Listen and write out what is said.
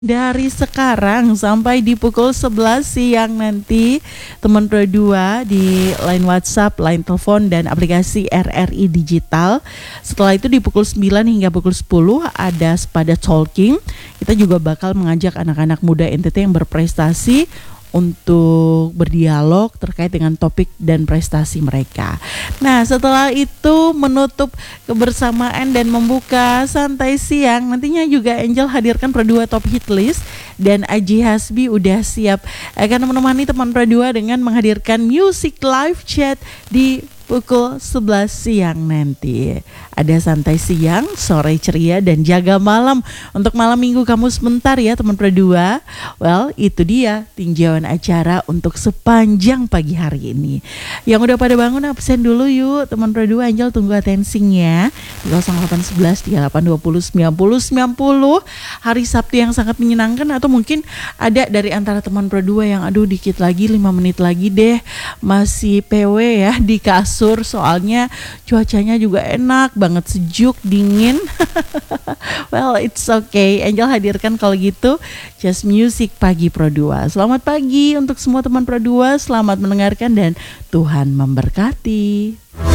Dari sekarang sampai di pukul 11 siang nanti, teman Pro 2 di line WhatsApp, line telepon, dan aplikasi RRI Digital. Setelah itu di pukul 9 hingga pukul 10 ada Sepada Talking. Kita juga bakal mengajak anak-anak muda NTT yang berprestasi untuk berdialog terkait dengan topik dan prestasi mereka. Nah, setelah itu menutup kebersamaan dan membuka santai siang, nantinya juga Angel hadirkan Pro 2 Top Hit List, dan Aji Hasbi udah siap akan menemani teman Pro 2 dengan menghadirkan Music Live Chat di pukul 11 siang nanti. Ada santai siang, sore ceria, dan jaga malam. Untuk malam minggu kamu sebentar ya teman Pro 2. Well, itu dia tinjauan acara untuk sepanjang pagi hari ini. Yang udah pada bangun absen dulu yuk teman Pro 2. Angel tunggu atensinya di 0811 3820 90 90. Hari Sabtu yang sangat menyenangkan, atau mungkin ada dari antara teman Pro 2 yang aduh dikit lagi 5 menit lagi deh masih PW ya di kasur, soalnya cuacanya juga enak banget, sejuk, dingin. Well, it's okay. Angel hadirkan kalau gitu Just Music pagi Pro 2. Selamat pagi untuk semua teman Pro 2, selamat mendengarkan dan Tuhan memberkati.